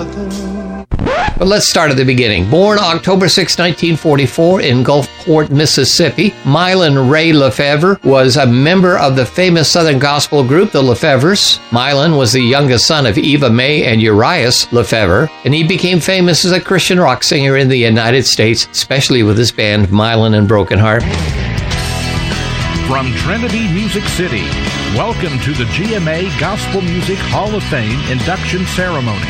But let's start at the beginning. Born October 6, 1944 in Gulfport, Mississippi, Mylon Ray Lefevre was a member of the famous Southern gospel group, the Lefevres. Mylon was the youngest son of Eva Mae and Urias Lefevre, and he became famous as a Christian rock singer in the United States, especially with his band Mylon and Broken Heart. From Trinity Music City, welcome to the GMA Gospel Music Hall of Fame induction ceremony.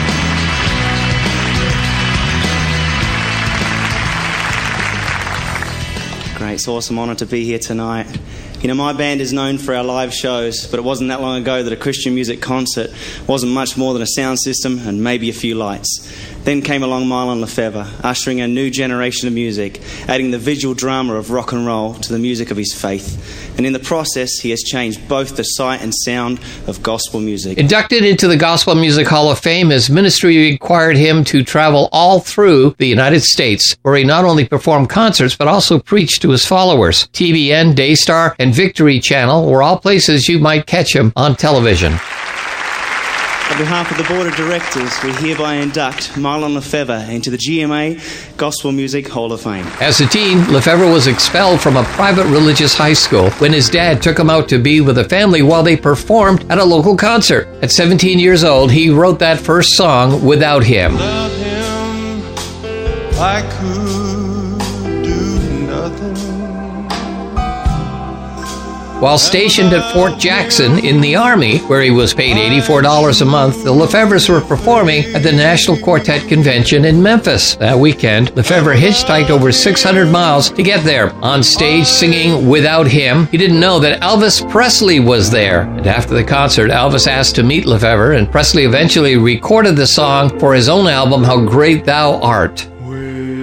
Great, it's awesome honour to be here tonight. You know, my band is known for our live shows, but it wasn't that long ago that a Christian music concert wasn't much more than a sound system and maybe a few lights. Then came along Mylon Lefevre, ushering a new generation of music, adding the visual drama of rock and roll to the music of his faith. And in the process, he has changed both the sight and sound of gospel music. Inducted into the Gospel Music Hall of Fame, his ministry required him to travel all through the United States, where he not only performed concerts, but also preached to his followers. TBN, Daystar, and Victory Channel were all places you might catch him on television. On behalf of the Board of Directors, we hereby induct Mylon Lefevre into the GMA Gospel Music Hall of Fame. As a teen, Lefevre was expelled from a private religious high school when his dad took him out to be with a family while they performed at a local concert. At 17 years old, he wrote that first song, Without Him. Without him, I could do nothing. While stationed at Fort Jackson in the Army, where he was paid $84 a month, the Lefevres were performing at the National Quartet Convention in Memphis. That weekend, Lefevre hitchhiked over 600 miles to get there. On stage singing Without Him, he didn't know that Elvis Presley was there. And after the concert, Elvis asked to meet Lefevre, and Presley eventually recorded the song for his own album, How Great Thou Art.